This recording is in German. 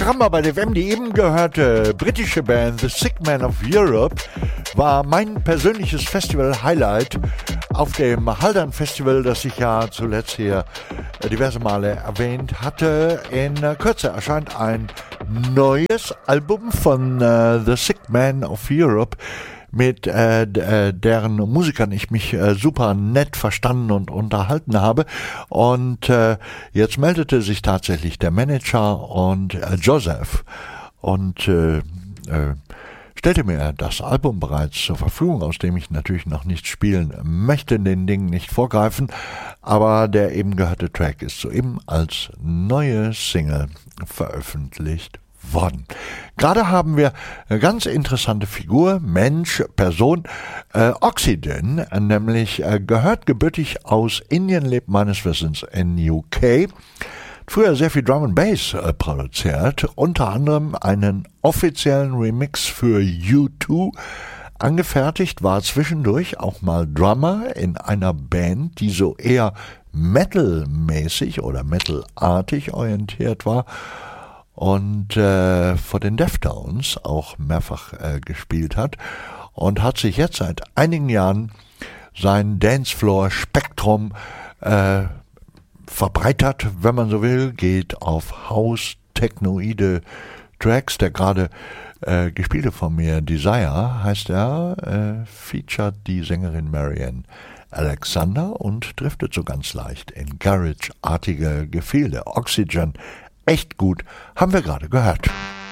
Caramba bei der WM, die eben gehörte britische Band The Sick Man of Europe war mein persönliches Festival-Highlight auf dem Haldern Festival, das ich ja zuletzt hier diverse Male erwähnt hatte. In Kürze erscheint ein neues Album von The Sick Man of Europe, mit deren Musikern ich mich super nett verstanden und unterhalten habe. Und jetzt meldete sich tatsächlich der Manager und Joseph und stellte mir das Album bereits zur Verfügung, aus dem ich natürlich noch nichts spielen möchte, den Dingen nicht vorgreifen, aber der eben gehörte Track ist soeben als neue Single veröffentlicht worden. Gerade haben wir eine ganz interessante Figur, Mensch, Person, Oxygen, nämlich gehört gebürtig aus Indien, lebt meines Wissens in UK, früher sehr viel Drum and Bass produziert, unter anderem einen offiziellen Remix für U2 angefertigt, war zwischendurch auch mal Drummer in einer Band, die so eher Metal-mäßig oder Metal-artig orientiert war, und vor den Deftones auch mehrfach gespielt hat und hat sich jetzt seit einigen Jahren sein Dancefloor-Spektrum verbreitert, wenn man so will, geht auf House, Technoide Tracks. Der gerade gespielte von mir, Desire heißt er, featured die Sängerin Marianne Alexander und driftet so ganz leicht in Garage-artige Gefilde. Oxygen, echt gut, haben wir gerade gehört.